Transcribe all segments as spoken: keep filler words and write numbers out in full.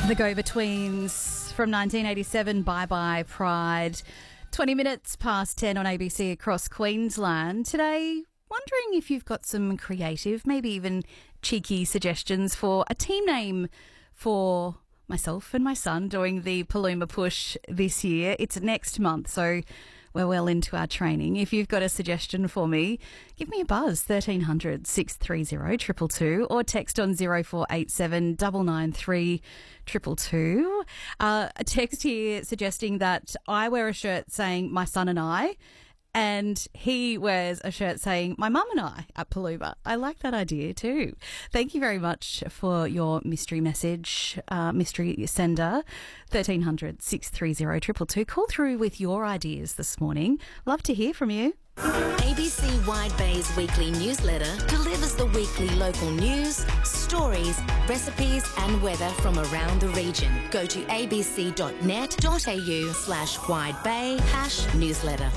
The Go-Betweens from nineteen eighty-seven, Bye Bye Pride. twenty minutes past ten on A B C across Queensland. Today, wondering if you've got some creative, maybe even cheeky suggestions for a team name for myself and my son doing the Paluma Push this year. It's next month, so we're well into our training. If you've got a suggestion for me, give me a buzz, thirteen hundred, six three zero, two two two, or text on zero four eight seven, nine nine three, two two two. Uh, a text here suggesting that I wear a shirt saying my son and I, and he wears a shirt saying my mum and I at Paluma. I like that idea too. Thank you very much for your mystery message, uh, mystery sender, thirteen hundred, six three zero, two two two. Call through with your ideas this morning. Love to hear from you. A B C Wide Bay's weekly newsletter delivers the weekly local news, stories, recipes and weather from around the region. Go to abc.net.au slash widebay hash newsletter.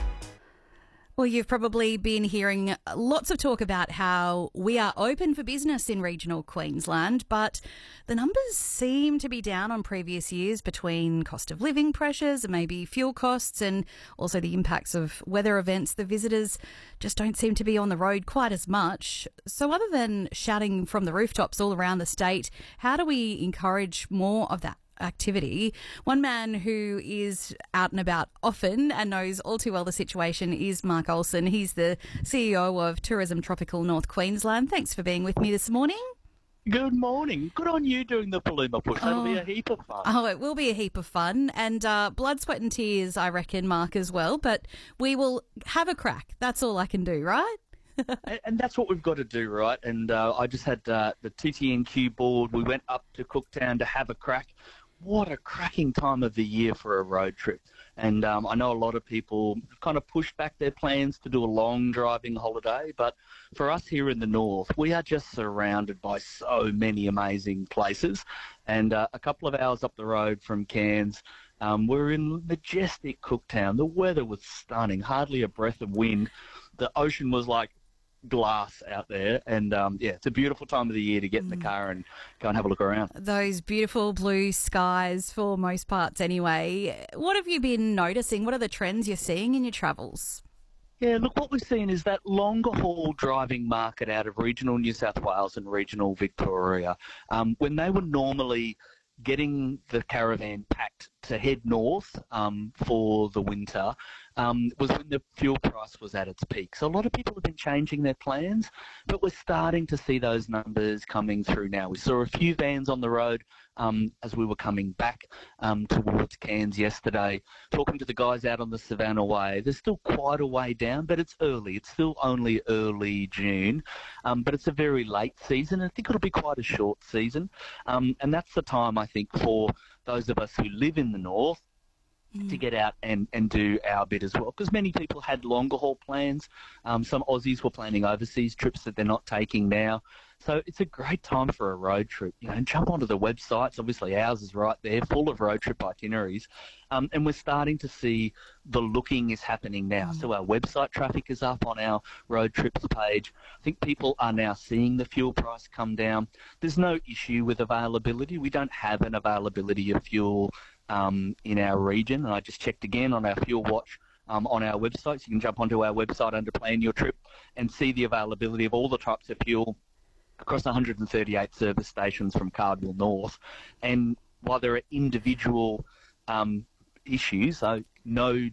Well, you've probably been hearing lots of talk about how we are open for business in regional Queensland, but the numbers seem to be down on previous years between cost of living pressures and maybe fuel costs and also the impacts of weather events. The visitors just don't seem to be on the road quite as much. So other than shouting from the rooftops all around the state, how do we encourage more of that activity? One man who is out and about often and knows all too well the situation is Mark Olsen. He's the C E O of Tourism Tropical North Queensland. Thanks for being with me this morning. Good morning. Good on you doing the Paluma Push. That'll oh. be a heap of fun. Oh, it will be a heap of fun. And uh, blood, sweat and tears, I reckon, Mark, as well. But we will have a crack. That's all I can do, right? and, and that's what we've got to do, right? And uh, I just had uh, the T T N Q board. We went up to Cooktown to have a crack. What a cracking time of the year for a road trip. And um, I know a lot of people kind of pushed back their plans to do a long driving holiday, but for us here in the north, we are just surrounded by so many amazing places. And uh, a couple of hours up the road from Cairns, um, we're in majestic Cooktown. The weather was stunning, hardly a breath of wind. The ocean was like glass out there, and um, yeah, it's a beautiful time of the year to get in the car and go and have a look around. Those beautiful blue skies for most parts anyway. What have you been noticing? What are the trends you're seeing in your travels? Yeah, look, what we've seen is that longer haul driving market out of regional New South Wales and regional Victoria, um, when they were normally getting the caravan packed to head north um, for the winter, um, was when the fuel price was at its peak. So a lot of people have been changing their plans, but we're starting to see those numbers coming through now. We saw a few vans on the road um, as we were coming back um, towards Cairns yesterday, talking to the guys out on the Savannah Way. There's still quite a way down, but it's early. It's still only early June, um, but it's a very late season. I think it'll be quite a short season, um, and that's the time, I think, for those of us who live in the north mm. to get out and, and do our bit as well, because many people had longer haul plans. Um, some Aussies were planning overseas trips that they're not taking now. So it's a great time for a road trip. You know, and jump onto the websites. Obviously, ours is right there, full of road trip itineraries. Um, and we're starting to see the looking is happening now. Mm. So our website traffic is up on our road trips page. I think people are now seeing the fuel price come down. There's no issue with availability. We don't have an availability of fuel um, in our region. And I just checked again on our fuel watch um, on our website. So you can jump onto our website under Plan Your Trip and see the availability of all the types of fuel across one hundred thirty-eight service stations from Cardwell North. And while there are individual um, issues, so no